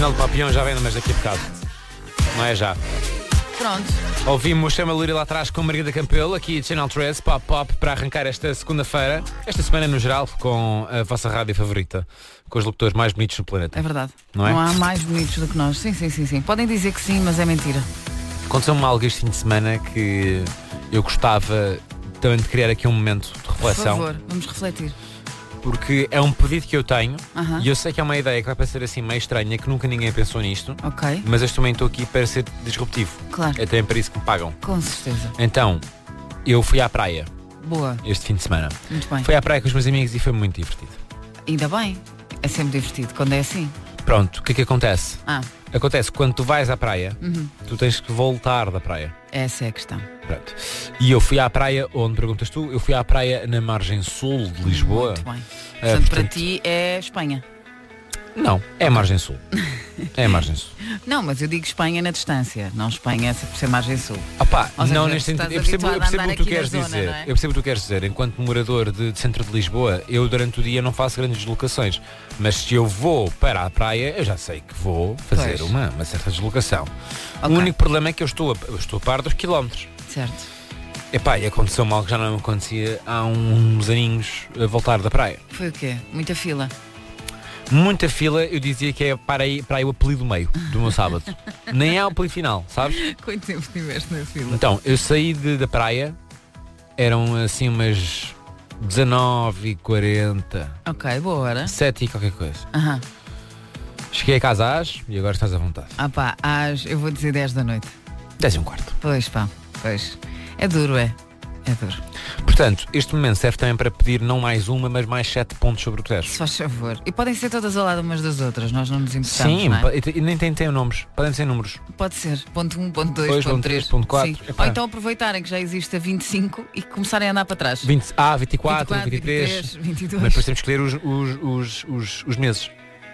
Janela de Papião já vem, mas daqui a bocado. Não é já. Pronto. Ouvimos Chama Lúria lá atrás com Margarida Campelo, aqui de Channel 13, Pop Pop, para arrancar esta segunda-feira, esta semana no geral, com a vossa rádio favorita, com os locutores mais bonitos do planeta. É verdade. Não é? Não há mais bonitos do que nós. Sim. Podem dizer que sim, mas é mentira. Aconteceu-me algo este fim de semana que eu gostava também de criar aqui um momento de reflexão. Por favor, vamos refletir. Porque é um pedido que eu tenho Aham. e eu sei que é uma ideia que vai parecer assim meio estranha, que nunca ninguém pensou nisto, Ok, mas eu também estou aqui para ser disruptivo. claro. É também para isso que me pagam. Com certeza. Então, eu fui à praia Boa. este fim de semana. Muito bem. Fui à praia com os meus amigos e foi muito divertido. Ainda bem. É sempre divertido quando é assim. Pronto, o que é que acontece? Acontece que quando tu vais à praia, tu tens que voltar da praia. Essa é a questão. Pronto. E eu fui à praia, onde perguntas tu? Eu fui à praia na margem sul de Lisboa. Muito bem. Portanto, para ti é Espanha. Não, é a margem sul. É a margem sul. Não, mas eu digo Espanha na distância, não Espanha por ser margem sul. Opá, Ou seja, não tu neste sentido. estás Eu percebo habituado a o que andar tu aqui na queres zona, dizer. não é? Eu percebo o que tu queres dizer. Enquanto morador de centro de Lisboa, eu durante o dia não faço grandes deslocações. Mas se eu vou para a praia, eu já sei que vou fazer Pois. uma certa deslocação. Ok. O único problema é que eu estou a par dos quilómetros. Certo. Epá, e aconteceu mal que já não me acontecia há uns aninhos a voltar da praia. Foi o quê? Muita fila. Muita fila, eu dizia que é para aí o apelido meio do meu sábado. Nem é o apelido final, sabes? Quanto tempo estiveste na fila? Então, eu saí da praia, eram assim umas 19h40, Ok, boa hora. 7 e qualquer coisa. Aham. Cheguei a casa às e agora estás à vontade. Ah pá, eu vou dizer 10 da noite. 10h15. Pois pá, pois. É duro, é. É duro. Portanto, este momento serve também para pedir não mais uma, mas mais 7 pontos sobre o que Se tens. faz favor. E podem ser todas ao lado umas das outras, nós não nos importamos, Sim, não é? e nem tem nomes, podem ser números. Pode ser. Ponto 1, ponto 2, Dois, ponto ponto 3, três, ponto quatro. Sim. Epá. Ou então aproveitarem que já existe a 25 e começarem a andar para trás. 24, 23. 22. Mas depois temos que escolher os meses.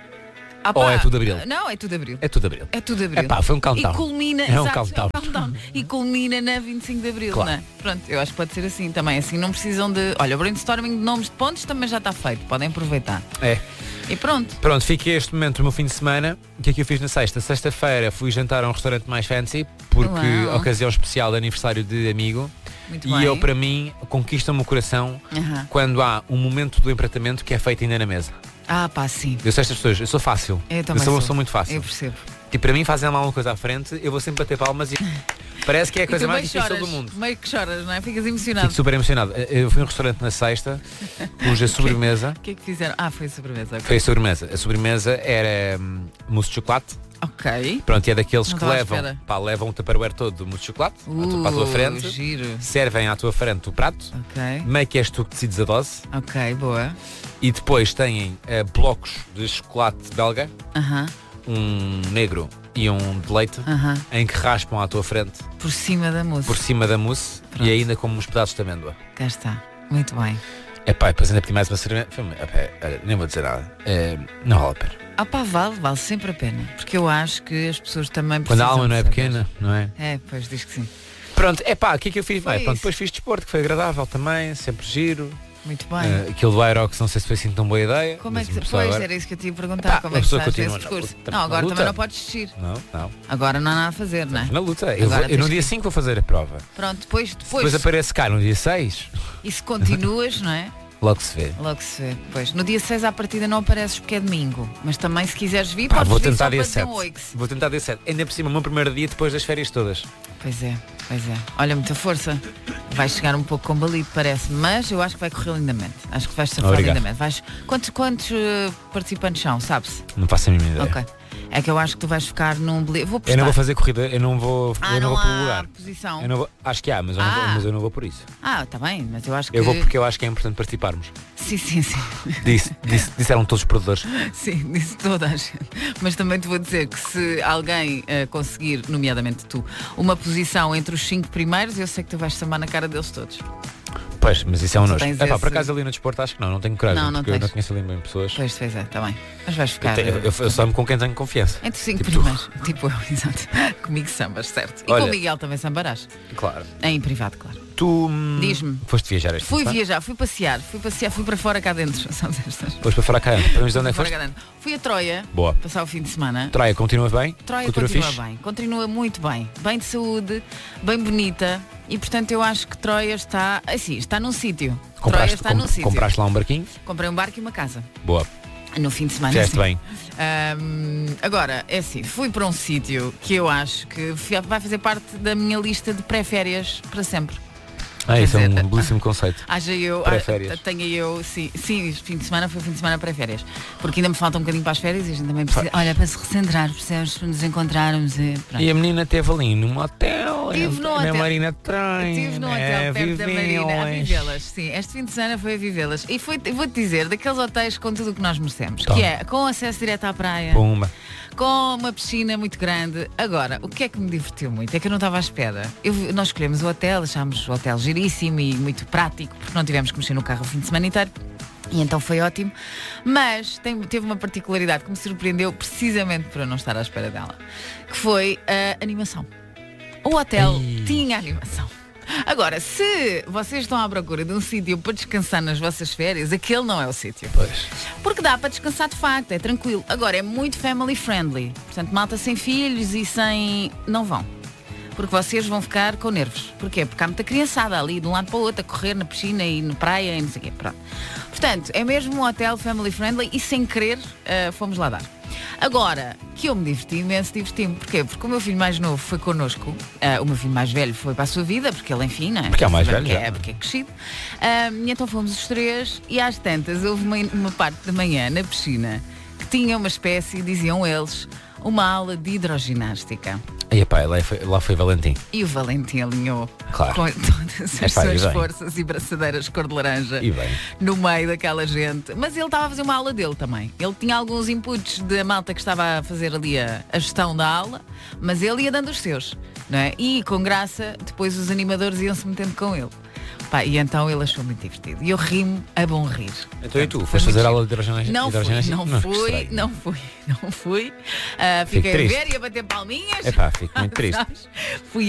Ah, Ou pá, é tudo abril? Não, é tudo abril. É tudo abril. É tudo abril. Epá, foi um countdown. E culmina, É um exato, countdown. E culmina na 25 de abril, Claro. não é? Pronto, eu acho que pode ser assim também. Assim não precisam de. Olha, o brainstorming de nomes de pontos também já está feito. Podem aproveitar. É. E pronto. Pronto, fiquei este momento no meu fim de semana. O que é que eu fiz na sexta? Sexta-feira fui jantar a um restaurante mais fancy, porque Uau. ocasião especial de aniversário de amigo. Muito E bem. eu, para mim, conquista-me o coração Aham. quando há um momento do empratamento que é feito ainda na mesa. Ah, pá, sim. Eu sei estas pessoas, eu sou fácil. Eu também sou uma sou. pessoa muito fácil. Eu percebo. E para mim fazem lá uma coisa à frente, eu vou sempre bater palmas e parece que é a coisa E tu mais meio difícil choras, do mundo. Meio que choras, não é? Ficas emocionado. Fico super emocionado. Eu fui a um restaurante na sexta, cuja sobremesa O que é que fizeram? Ah, foi a sobremesa. Ok. foi a sobremesa. A sobremesa era mousse de chocolate. Ok. Pronto, e é daqueles Não que estava à levam, espera. levam o tupperware todo do mousse de chocolate para a tua frente, Giro. servem à tua frente o prato, Ok. meio que és tu que decides a dose, Ok, boa. e depois têm blocos de chocolate belga, Aham. um negro e um de leite, Aham. em que raspam à tua frente, Por cima da mousse. por cima da mousse, Pronto. e ainda com uns pedaços de amêndoa. Cá está. Muito bem. Epá, depois ainda pedi mais uma cerveja. Olha, nem vou dizer nada. Não vale a pena. Ah pá, vale sempre a pena. Porque eu acho que as pessoas também Quando precisam a alma não é de saber. pequena, não é? É, pois diz que sim. Pronto, epá, o que é que eu fiz? Foi Bem, pronto, isso. depois fiz desporto, que foi agradável também, sempre giro. Muito bem. Aquilo do Aerox não sei se foi assim tão boa ideia. Como é que mas uma se... pessoa Pois, agora- era isso que eu te ia perguntar. Epá, Como a é que pessoa estás continua nesse na percurso? luta, Não, na agora luta. também não podes desistir. Não. Agora não há nada a fazer, não é? Na luta. Eu, Agora vou- eu no tens dia que- 5 vou fazer a prova. Pronto, depois Depois aparece cá no dia 6, e se continuas, não é? logo se vê. Logo se vê. Pois, no dia 6 à partida não apareces porque é domingo. Mas também se quiseres vir, Pá, podes vou vir tentar só dia para dizer 7. um oix. Vou tentar dia 7. Ainda por cima, o meu primeiro dia depois das férias todas. Pois é. Olha, muita força. Vais chegar um pouco combalido, parece, mas eu acho que vai correr lindamente. Acho que vais safar Obrigado. lindamente. Quantos participantes são, sabe-se? Não faço a mínima ideia. Ok. É que eu acho que tu vais ficar num bilhete. Vou Eu postar. não vou fazer corrida, eu não vou pelo há lugar. posição. Eu não vou- acho que há, mas eu não vou por isso. Tá bem, mas eu acho que... Eu vou porque eu acho que é importante participarmos. Sim. Disseram todos os perdedores. Sim, disse toda a gente. Mas também te vou dizer que se alguém conseguir, nomeadamente tu, uma posição entre os 5 primeiros, eu sei que tu vais sambar na cara deles todos. Pois, mas isso é um nojo. tens Por esse- acaso ali no desporto acho que não tenho coragem, Não porque eu tens. não conheço ali bem pessoas. Pois é, está bem. Mas vais ficar. Eu só me com quem tenho confiança. Entre 5 Tipo tu. primas. Tipo eu, exato. Comigo sambas, certo. E Olha- com o Miguel também sambarás. Claro. Em privado, claro. Tu Diz-me. foste viajar este Fui fim de semana? viajar, fui passear, fui para fora cá dentro. Sabes estas? Depois para fora cá. Para onde é que Fora foste? cá dentro. Fui a Troia. Boa. Passar o fim de semana. Troia, continua bem? Troia Cultura continua fixe? bem, continua muito bem, bem de saúde, bem bonita e portanto eu acho que Troia está, assim, está num sítio. Troia Compraste, está num sítio. compraste lá um barquinho? Comprei um barco e uma casa Boa. no fim de semana. Fizeste sim. bem. Agora, é assim, fui para um sítio que eu acho que vai fazer parte da minha lista de pré-férias para sempre. Isso é dizer, um belíssimo conceito. Haja eu, Pré-férias. tenha eu, sim, este fim de semana foi o fim de semana pré-férias. Porque ainda me falta um bocadinho para as férias e a gente também precisa, olha, para se recentrar, percebes, para nos encontrarmos e pronto. E a menina esteve ali num hotel. Estive no na hotel. Marina Train. Estive no hotel perto da Marina a vivê-las. Sim, este fim de semana foi a vivê-las. E vou-te dizer, daqueles hotéis com tudo o que nós merecemos. Toma. Que é com acesso direto à praia, Pumba. com uma piscina muito grande. Agora, o que é que me divertiu muito? É que eu não estava à espera. Nós escolhemos o hotel, achámos o hotel giríssimo e muito prático, porque não tivemos que mexer no carro o fim de semana inteiro. E então foi ótimo. Mas teve uma particularidade que me surpreendeu precisamente por eu não estar à espera dela. Que foi a animação. O hotel Ai. tinha animação. Agora, se vocês estão à procura de um sítio para descansar nas vossas férias, aquele não é o sítio. Pois. Porque dá para descansar de facto, é tranquilo. Agora, é muito family friendly. Portanto, malta sem filhos e sem... Não vão. Porque vocês vão ficar com nervos. Porquê? Porque há muita criançada ali, de um lado para o outro, a correr na piscina e na praia e não sei o quê. Pronto. Portanto, é mesmo um hotel family friendly e sem querer fomos lá dar. Agora, que eu me diverti imenso, diverti-me. Porquê? Porque o meu filho mais novo foi connosco. O meu filho mais velho foi para a sua vida, porque ele, enfim, não é? Porque é o mais velho, já. Porque é crescido. E então fomos os três e às tantas houve uma parte da manhã na piscina que tinha uma espécie, diziam eles, uma aula de hidroginástica. E epá, lá foi Valentim. E o Valentim alinhou Claro. com todas as Epá, e suas bem. forças e braçadeiras cor de laranja E bem. no meio daquela gente. Mas ele estava a fazer uma aula dele também. Ele tinha alguns inputs da malta que estava a fazer ali a gestão da aula, mas ele ia dando os seus, não é? E com graça, depois os animadores iam-se metendo com ele. Pá, e então ele achou muito divertido. E eu ri-me a bom rir. Então e tu? Foi Foste muito fazer giro. aula de hidroginástica? Não fui. Fiquei a triste. ver e a bater palminhas. Epá, fico muito triste. Sabes? Fui